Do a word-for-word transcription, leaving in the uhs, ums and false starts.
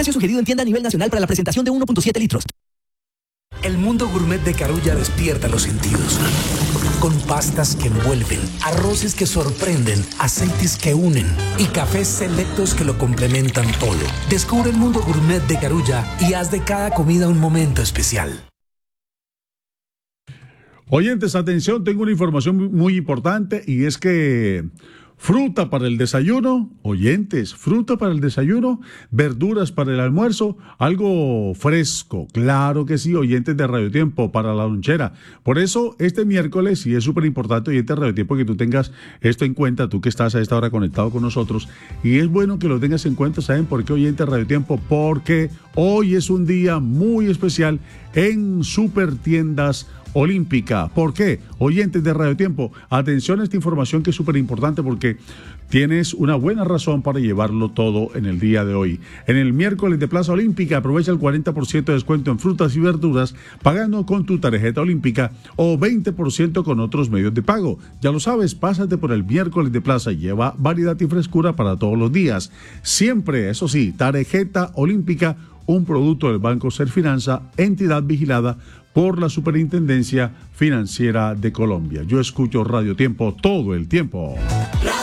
Precio sugerido en tienda a nivel nacional para la presentación de uno punto siete litros. El mundo gourmet de Carulla despierta los sentidos. Con pastas que envuelven, arroces que sorprenden, aceites que unen y cafés selectos que lo complementan todo. Descubre el mundo gourmet de Carulla y haz de cada comida un momento especial. Oyentes, atención, tengo una información muy importante y es que fruta para el desayuno, oyentes, fruta para el desayuno, verduras para el almuerzo, algo fresco, claro que sí, oyentes de Radio Tiempo, para la lonchera. Por eso, este miércoles, y es súper importante, oyentes de Radio Tiempo, que tú tengas esto en cuenta, tú que estás a esta hora conectado con nosotros, y es bueno que lo tengas en cuenta. ¿Saben por qué, oyentes de Radio Tiempo? Porque hoy es un día muy especial en Super Tiendas Olímpica. ¿Por qué? Oyentes de Radio Tiempo, atención a esta información que es súper importante porque tienes una buena razón para llevarlo todo en el día de hoy. En el miércoles de Plaza Olímpica aprovecha el cuarenta por ciento de descuento en frutas y verduras pagando con tu tarjeta olímpica o veinte por ciento con otros medios de pago. Ya lo sabes, pásate por el miércoles de Plaza y lleva variedad y frescura para todos los días. Siempre, eso sí, tarjeta olímpica, un producto del Banco Serfinanza, entidad vigilada por la Superintendencia Financiera de Colombia. Yo escucho Radio Tiempo todo el tiempo.